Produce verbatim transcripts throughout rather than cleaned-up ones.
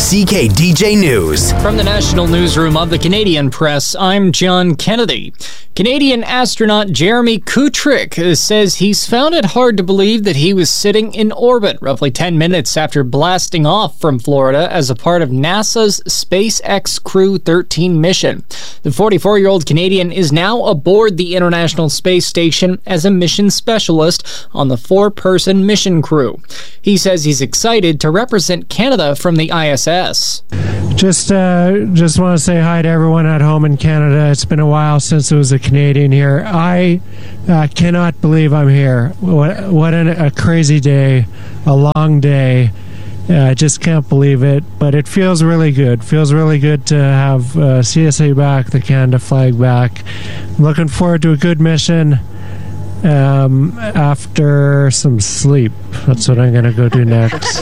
C K D J News. From the National Newsroom of the Canadian Press, I'm John Kennedy. Canadian astronaut Jeremy Kutrick says he's found it hard to believe that he was sitting in orbit roughly ten minutes after blasting off from Florida as a part of NASA's SpaceX Crew thirteen mission. The forty-four-year-old Canadian is now aboard the International Space Station as a mission specialist on the four-person mission crew. He says he's excited to represent Canada from the I S S. Just uh, just want to say hi to everyone at home in Canada. It's been a while since there was a Canadian here. I uh, cannot believe I'm here. What, what an, a crazy day, a long day. I uh, just can't believe it, but it feels really good. Feels really good to have uh, C S A back, the Canada flag back. I'm looking forward to a good mission um, after some sleep. That's what I'm going to go do next.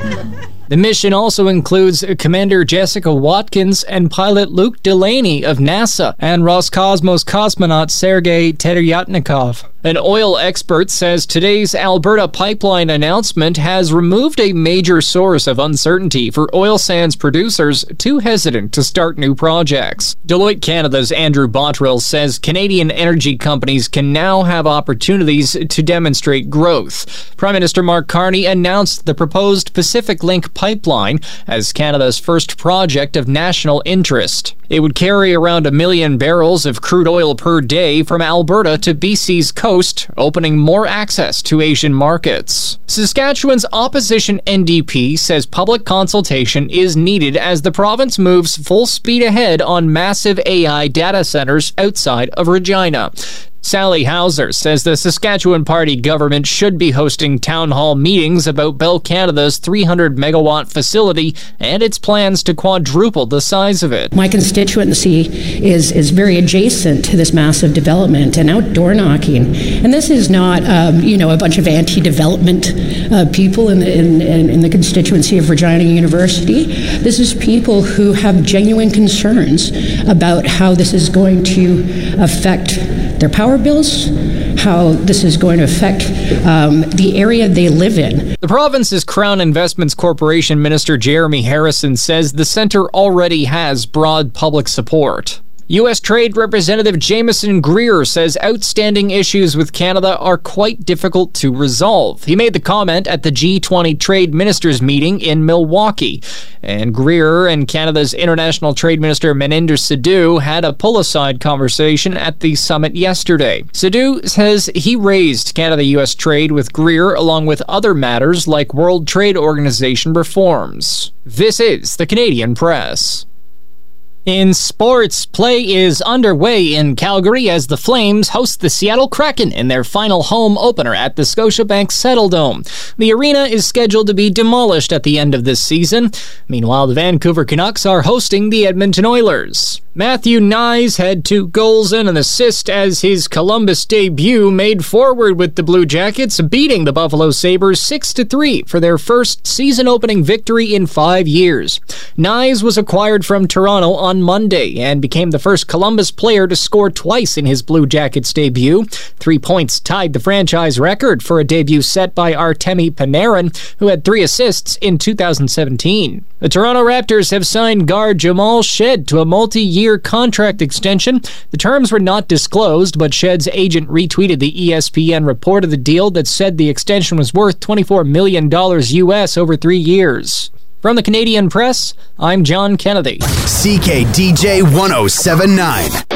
The mission also includes Commander Jessica Watkins and pilot Luke Delaney of NASA and Roscosmos cosmonaut Sergei Tereryatnikov. An oil expert says today's Alberta pipeline announcement has removed a major source of uncertainty for oil sands producers too hesitant to start new projects. Deloitte Canada's Andrew Bottrill says Canadian energy companies can now have opportunities to demonstrate growth. Prime Minister Mark Carney announced the proposed Pacific Link pipeline as Canada's first project of national interest. It would carry around a million barrels of crude oil per day from Alberta to B C's coast, opening more access to Asian markets. Saskatchewan's opposition N D P says public consultation is needed as the province moves full speed ahead on massive A I data centers outside of Regina. Sally Hauser says the Saskatchewan Party government should be hosting town hall meetings about Bell Canada's three hundred megawatt facility and its plans to quadruple the size of it. My constituency is, is very adjacent to this massive development and outdoor knocking. And this is not, um, you know, a bunch of anti-development uh, people in the, in, in the constituency of Regina University. This is people who have genuine concerns about how this is going to affect their power bills, how this is going to affect um, the area they live in. The province's Crown Investments Corporation Minister Jeremy Harrison says the centre already has broad public support. U S Trade Representative Jameson Greer says outstanding issues with Canada are quite difficult to resolve. He made the comment at the G twenty Trade Ministers meeting in Milwaukee. And Greer and Canada's International Trade Minister Meninder Sidhu had a pull-aside conversation at the summit yesterday. Sidhu says he raised Canada-U S trade with Greer along with other matters like World Trade Organization reforms. This is the Canadian Press. In sports, play is underway in Calgary as the Flames host the Seattle Kraken in their final home opener at the Scotiabank Saddledome. The arena is scheduled to be demolished at the end of this season. Meanwhile, the Vancouver Canucks are hosting the Edmonton Oilers. Matthew Knies had two goals and an assist as his Columbus debut made forward with the Blue Jackets, beating the Buffalo Sabres six to three for their first season-opening victory in five years. Knies was acquired from Toronto on Monday and became the first Columbus player to score twice in his Blue Jackets debut. Three points tied the franchise record for a debut set by Artemi Panarin, who had three assists in two thousand seventeen. The Toronto Raptors have signed guard Jamal Shed to a multi-year contract extension. The terms were not disclosed, but Shed's agent retweeted the E S P N report of the deal that said the extension was worth twenty-four million dollars U S over three years. From the Canadian Press, I'm John Kennedy. C K D J one oh seven point nine.